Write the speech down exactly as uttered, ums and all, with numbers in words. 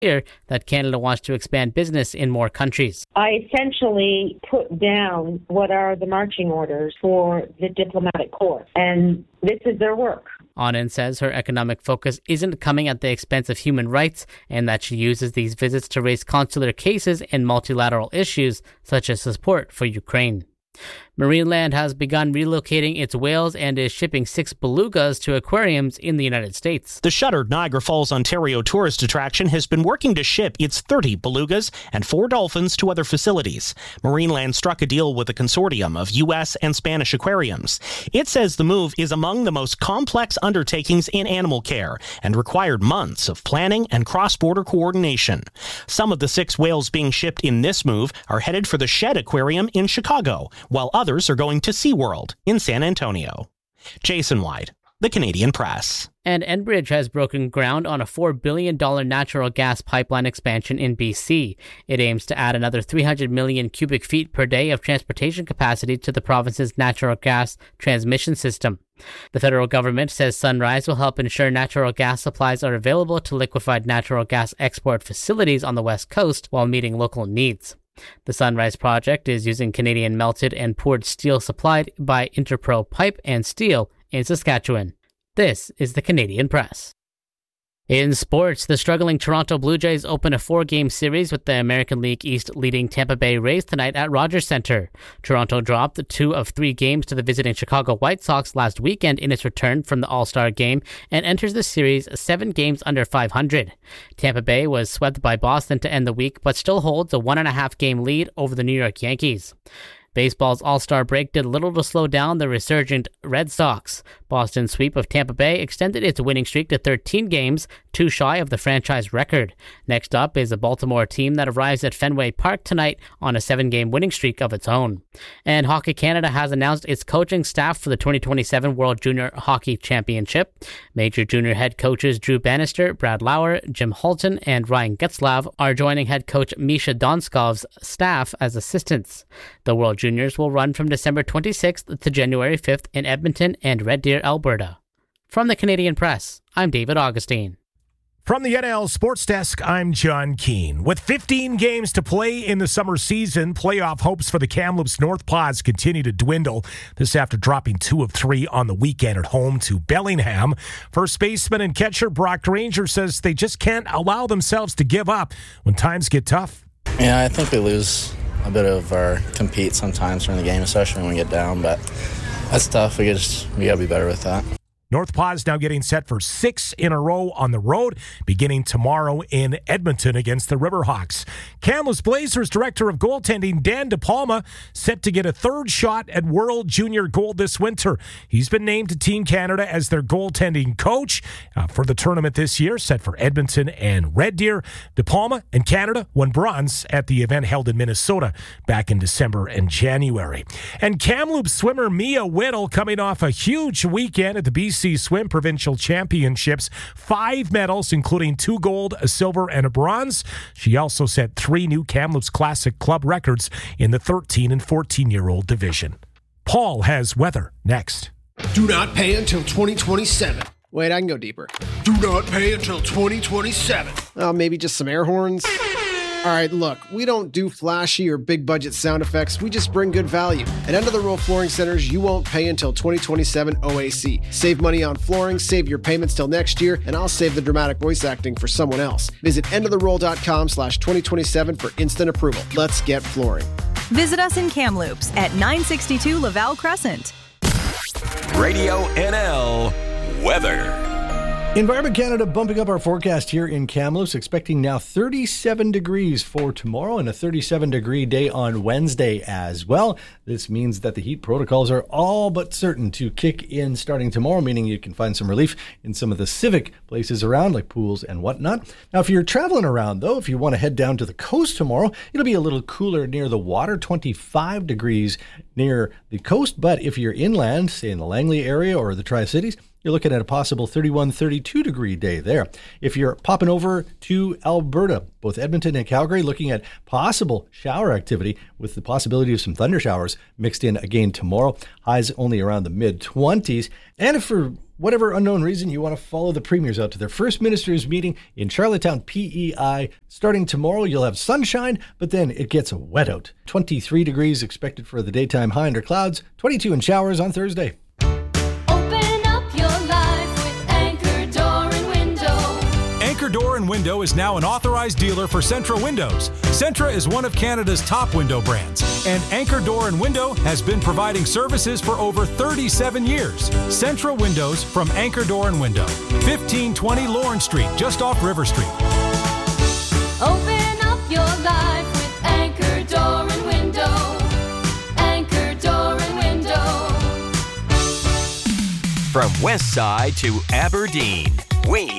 clear that Canada wants to expand business in more countries. I essentially put down what are the marching orders for the diplomatic corps, and this is their work. Anand says her economic focus isn't coming at the expense of human rights and that she uses these visits to raise consular cases and multilateral issues such as support for Ukraine. Marineland has begun relocating its whales and is shipping six belugas to aquariums in the United States. The shuttered Niagara Falls, Ontario tourist attraction has been working to ship its thirty belugas and four dolphins to other facilities. Marineland struck a deal with a consortium of U S and Spanish aquariums. It says the move is among the most complex undertakings in animal care and required months of planning and cross-border coordination. Some of the six whales being shipped in this move are headed for the Shed Aquarium in Chicago, while others are going to SeaWorld in San Antonio. Jason White, The Canadian Press. And Enbridge has broken ground on a four billion dollars natural gas pipeline expansion in B C. It aims to add another three hundred million cubic feet per day of transportation capacity to the province's natural gas transmission system. The federal government says Sunrise will help ensure natural gas supplies are available to liquefied natural gas export facilities on the West Coast while meeting local needs. The Sunrise project is using Canadian melted and poured steel supplied by Interpro Pipe and Steel in Saskatchewan. This is the Canadian Press. In sports, the struggling Toronto Blue Jays open a four-game series with the American League East leading Tampa Bay Rays tonight at Rogers Centre. Toronto dropped two of three games to the visiting Chicago White Sox last weekend in its return from the All-Star game and enters the series seven games under five hundred. Tampa Bay was swept by Boston to end the week, but still holds a one-and-a-half game lead over the New York Yankees. Baseball's All-Star break did little to slow down the resurgent Red Sox. Boston's sweep of Tampa Bay extended its winning streak to thirteen games, two shy of the franchise record. Next up is a Baltimore team that arrives at Fenway Park tonight on a seven-game winning streak of its own. And Hockey Canada has announced its coaching staff for the twenty twenty-seven World Junior Hockey Championship. Major junior head coaches Drew Bannister, Brad Lauer, Jim Halton, and Ryan Getzlav are joining head coach Misha Donskov's staff as assistants. The World Juniors will run from December twenty-sixth to January fifth in Edmonton and Red Deer, Alberta. From the Canadian Press, I'm David Augustine. From the N L Sports Desk, I'm John Keane. With fifteen games to play in the summer season, playoff hopes for the Kamloops North Paws continue to dwindle. This after dropping two of three on the weekend at home to Bellingham. First baseman and catcher Brock Granger says they just can't allow themselves to give up when times get tough. Yeah, I think we lose a bit of our compete sometimes during the game, especially when we get down, but that's tough. We just we got to be better with that. North Paws now getting set for six in a row on the road, beginning tomorrow in Edmonton against the Riverhawks. Kamloops Blazers Director of Goaltending Dan DePalma set to get a third shot at World Junior Gold this winter. He's been named to Team Canada as their goaltending coach uh, for the tournament this year, set for Edmonton and Red Deer. DePalma and Canada won bronze at the event held in Minnesota back in December and January. And Kamloops swimmer Mia Whittle coming off a huge weekend at the B C Swim Provincial Championships. Five medals, including two gold, a silver, and a bronze. She also set three new Kamloops Classic Club records in the thirteen and fourteen-year-old division. Paul has weather next. Do not pay until twenty twenty-seven. Wait, I can go deeper. Do not pay until twenty twenty-seven. Oh, maybe just some air horns? All right, look, we don't do flashy or big budget sound effects. We just bring good value. At End of the Row Flooring Centers, you won't pay until twenty twenty-seven O A C. Save money on flooring, save your payments till next year, and I'll save the dramatic voice acting for someone else. Visit end of the roll dot com slash twenty twenty-seven for instant approval. Let's get flooring. Visit us in Kamloops at nine sixty-two Laval Crescent. Radio N L Weather. Environment Canada bumping up our forecast here in Kamloops, expecting now thirty-seven degrees for tomorrow and a thirty-seven degree day on Wednesday as well. This means that the heat protocols are all but certain to kick in starting tomorrow, meaning you can find some relief in some of the civic places around, like pools and whatnot. Now, if you're traveling around, though, if you want to head down to the coast tomorrow, it'll be a little cooler near the water, twenty-five degrees near the coast. But if you're inland, say in the Langley area or the Tri-Cities, you're looking at a possible thirty-one, thirty-two degree day there. If you're popping over to Alberta, both Edmonton and Calgary, looking at possible shower activity with the possibility of some thunder showers mixed in again tomorrow. Highs only around the mid twenties. And if for whatever unknown reason, you want to follow the premiers out to their first ministers meeting in Charlottetown P E I. Starting tomorrow, you'll have sunshine, but then it gets wet out. twenty-three degrees expected for the daytime high under clouds, twenty-two in showers on Thursday. Anchor Door and Window is now an authorized dealer for Centra Windows. Centra is one of Canada's top window brands, and Anchor Door and Window has been providing services for over thirty-seven years. Centra Windows from Anchor Door and Window, fifteen twenty Lawrence Street, just off River Street. Open up your life with Anchor Door and Window. Anchor Door and Window. From West Side to Aberdeen, we